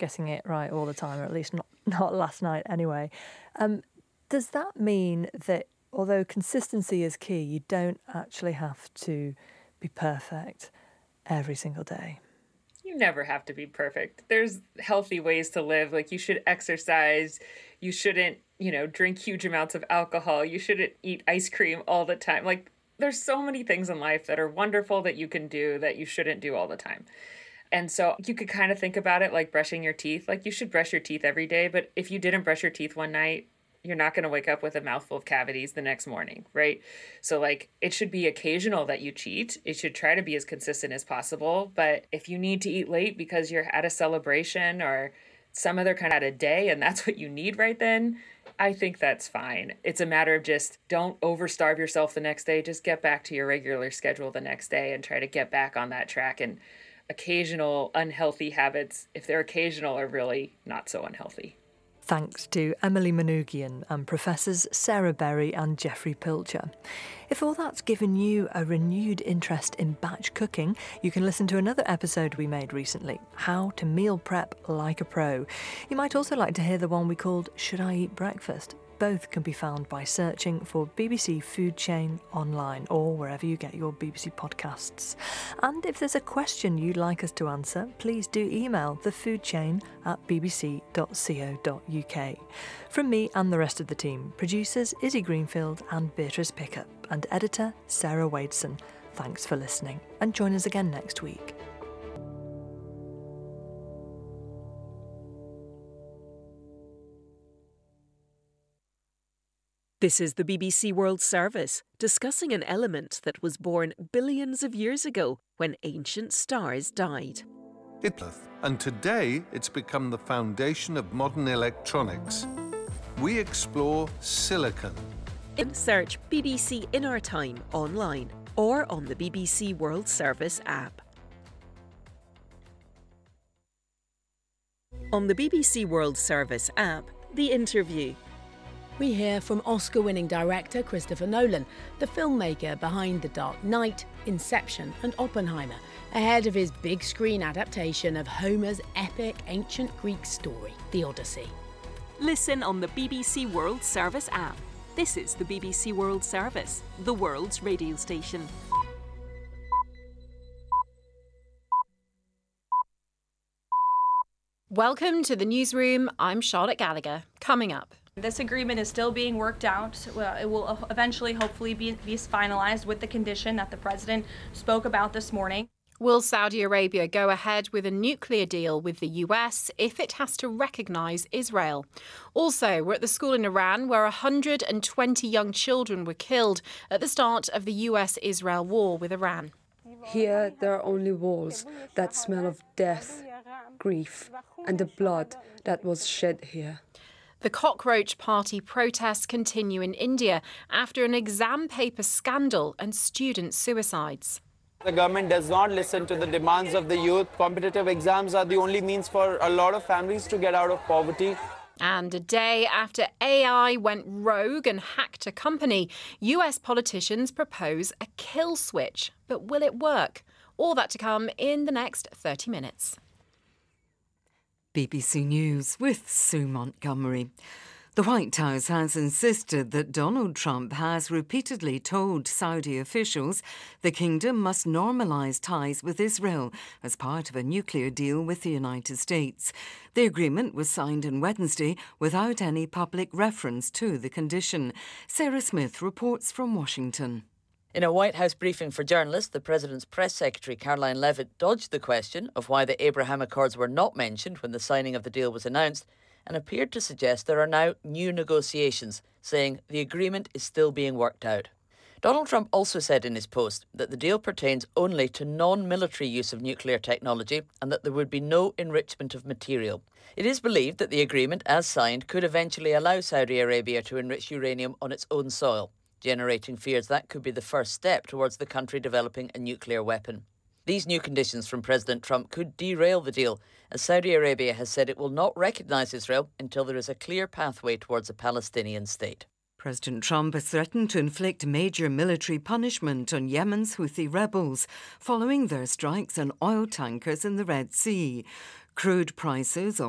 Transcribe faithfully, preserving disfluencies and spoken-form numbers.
getting it right all the time, or at least not, not last night anyway. Um, does that mean that although consistency is key, you don't actually have to be perfect every single day? You never have to be perfect. There's healthy ways to live. Like, you should exercise. You shouldn't, you know, drink huge amounts of alcohol. You shouldn't eat ice cream all the time. Like, there's so many things in life that are wonderful that you can do that you shouldn't do all the time. And so you could kind of think about it like brushing your teeth. Like, you should brush your teeth every day, but if you didn't brush your teeth one night, you're not going to wake up with a mouthful of cavities the next morning, right? So, like, it should be occasional that you cheat. It should try to be as consistent as possible. But if you need to eat late because you're at a celebration or some other kind of a day and that's what you need right then, I think that's fine. It's a matter of just don't overstarve yourself the next day. Just get back to your regular schedule the next day and try to get back on that track. And occasional unhealthy habits, if they're occasional, are really not so unhealthy. Thanks to Emily Manoogian and Professors Sarah Berry and Jeffrey Pilcher. If all that's given you a renewed interest in batch cooking, you can listen to another episode we made recently, How to Meal Prep Like a Pro. You might also like to hear the one we called Should I Eat Breakfast? Both can be found by searching for B B C Food Chain online or wherever you get your B B C podcasts. And if there's a question you'd like us to answer, please do email the food chain at b b c dot co dot u k. From me and the rest of the team, producers Izzy Greenfield and Beatrice Pickup, and editor Sarah Wadeson, thanks for listening, and join us again next week. This is the B B C World Service, discussing an element that was born billions of years ago when ancient stars died. And today it's become the foundation of modern electronics. We explore silicon. Search B B C In Our Time online or on the B B C World Service app. On the B B C World Service app, The Interview. We hear from Oscar-winning director Christopher Nolan, the filmmaker behind The Dark Knight, Inception and Oppenheimer, ahead of his big screen adaptation of Homer's epic ancient Greek story, The Odyssey. Listen on the B B C World Service app. This is the B B C World Service, the world's radio station. Welcome to the newsroom. I'm Charlotte Gallagher. Coming up. This agreement is still being worked out. It will eventually, hopefully, be, be finalized with the condition that the president spoke about this morning. Will Saudi Arabia go ahead with a nuclear deal with the U S if it has to recognise Israel? Also, we're at the school in Iran where one hundred twenty young children were killed at the start of the U S Israel war with Iran. Here, there are only walls that smell of death, grief, and the blood that was shed here. The Cockroach Party protests continue in India after an exam paper scandal and student suicides. The government does not listen to the demands of the youth. Competitive exams are the only means for a lot of families to get out of poverty. And a day after A I went rogue and hacked a company, U S politicians propose a kill switch. But will it work? All that to come in the next thirty minutes. B B C News with Sue Montgomery. The White House has insisted that Donald Trump has repeatedly told Saudi officials the kingdom must normalise ties with Israel as part of a nuclear deal with the United States. The agreement was signed on Wednesday without any public reference to the condition. Sarah Smith reports from Washington. In a White House briefing for journalists, the President's press secretary, Caroline Leavitt, dodged the question of why the Abraham Accords were not mentioned when the signing of the deal was announced and appeared to suggest there are now new negotiations, saying the agreement is still being worked out. Donald Trump also said in his post that the deal pertains only to non-military use of nuclear technology and that there would be no enrichment of material. It is believed that the agreement, as signed, could eventually allow Saudi Arabia to enrich uranium on its own soil, generating fears that could be the first step towards the country developing a nuclear weapon. These new conditions from President Trump could derail the deal, as Saudi Arabia has said it will not recognise Israel until there is a clear pathway towards a Palestinian state. President Trump has threatened to inflict major military punishment on Yemen's Houthi rebels following their strikes on oil tankers in the Red Sea. Crude prices on